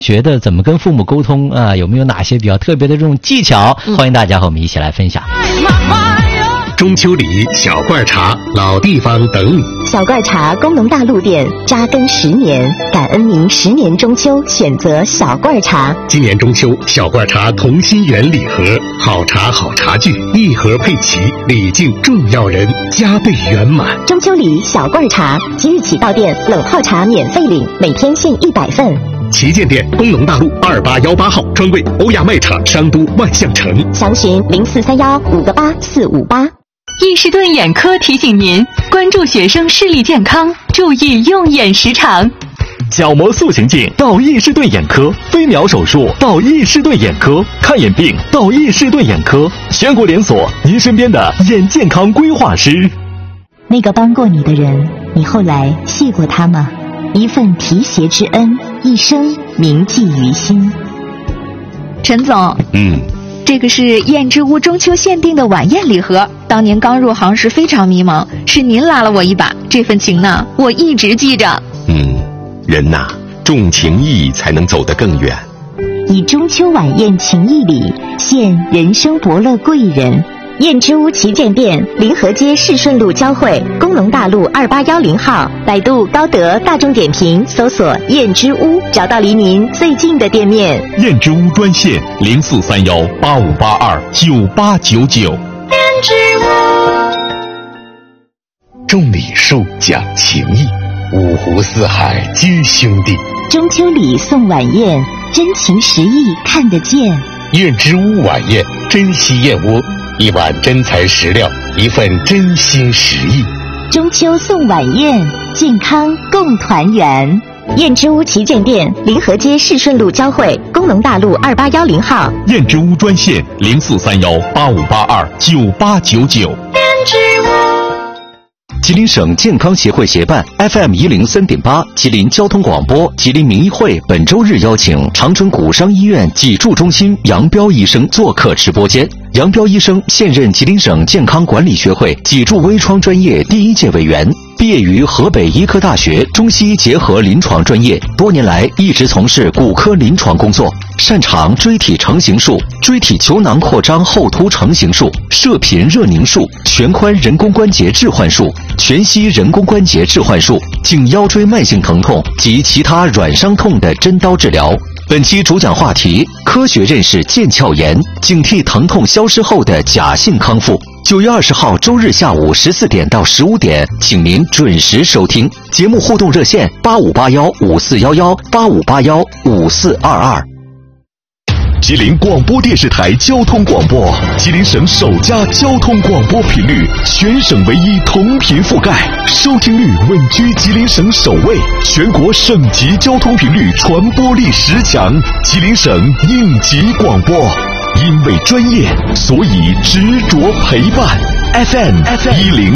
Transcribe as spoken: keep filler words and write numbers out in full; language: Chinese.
觉得怎么跟父母沟通啊？有没有哪些比较特别的这种技巧？嗯、欢迎大家和我们一起来分享。 中秋礼、小罐茶、老地方等你。 小罐茶工农大陆店扎根十年，感恩您十年中秋选择小罐茶。 今年中秋，小罐茶同心圆礼盒，好茶好茶具，一盒配齐，礼敬重要人，加倍圆满。 中秋礼小罐茶，即日起到店冷泡茶免费领，每天限一百份。 旗舰店工农大路二八幺八号，专柜欧亚卖场商都万象城， 详询零四三幺五个八四五八。 伊士顿眼科提醒您关注学生视力健康，注意用眼时长。 角膜塑形镜到伊士顿眼科，飞秒手术到伊士顿眼科，看眼病到伊士顿眼科，全国连锁，您身边的眼健康规划师。 那个帮过你的人，你后来谢过他吗？一份提携之恩，一生铭记于心。 陈总， 嗯， 这个是燕之屋中秋限定的晚宴礼盒，当年刚入行时非常迷茫，是您拉了我一把，这份情呢，我一直记着。 嗯，人呐，重情义才能走得更远。 以中秋晚宴情谊礼，献人生伯乐贵人。燕之屋旗舰店，临河街市顺路交汇，工农大路二八幺零号，百度、高德、大众点评搜索燕之屋，找到离您最近的店面。 燕之屋专线零四三幺八五八二九八九九。 燕之屋。 种礼数讲情义，五湖四海皆兄弟。 中秋礼送晚宴，真情实意看得见。 燕之屋晚宴，珍稀燕窝。一碗真材实料，一份真心实意。 中秋送晚宴，健康共团圆。燕之屋旗舰店，临河街市顺路交汇，工农大路二八幺零号。 燕之屋专线零四三幺八五八二九八九九。 燕之屋。 吉林省健康协会协办 F M 一零三点八吉林交通广播吉林民医会本周日邀请长春古商医院脊柱中心杨彪医生做客直播间。杨彪医生现任吉林省健康管理学会脊柱微创专业第一届委员，毕业于河北医科大学中西医结合临床专业，多年来一直从事骨科临床工作，擅长椎体成形术、椎体球囊扩张后凸成形术、射频热凝术、全髋人工关节置换术、全息人工关节置换术、颈腰椎慢性疼痛及其他软伤痛的针刀治疗。本期主讲话题：科学认识腱鞘炎，警惕疼痛消失后的假性康复。九月二十号周日下午十四点到十五点，请您准时收听节目。互动热线：八五八幺五四幺幺八五八幺五四二二。 吉林广播电视台交通广播，吉林省首家交通广播频率，全省唯一同频覆盖，收听率稳居吉林省首位，全国省级交通频率传播力十强，吉林省应急广播。因为专业，所以执着陪伴。F M 一零